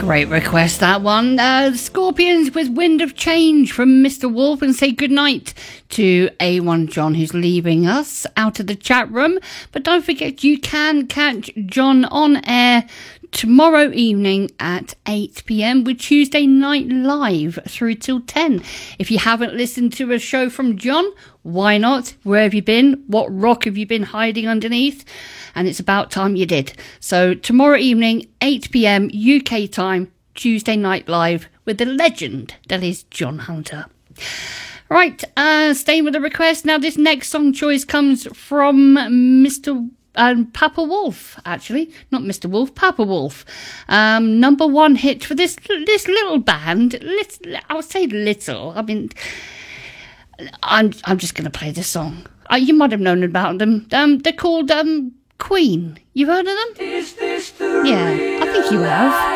Great request, that one. Scorpions with Wind of Change from Mr. Wolf, and say goodnight to A1 John, who's leaving us out of the chat room. But don't forget, you can catch John on air tomorrow evening at 8 p.m. with Tuesday Night Live through till 10. If you haven't listened to a show from John, why not? Where have you been? What rock have you been hiding underneath? And it's about time you did. So tomorrow evening, 8 p.m. UK time, Tuesday Night Live with the legend that is John Hunter. Right, staying with the request. Now this next song choice comes from Mr. Papa Wolf, actually. Not Mr. Wolf, Papa Wolf. Number one hit for this little band. I would say little. I mean, I'm just going to play this song. You might have known about them. They're called Queen. You've heard of them? Is this the yeah, I think you have.